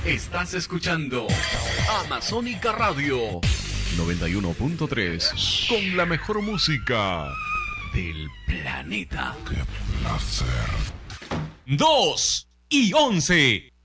Estás escuchando Amazónica Radio 91.3 con la mejor música del planeta. ¡Qué placer! 2 y 11.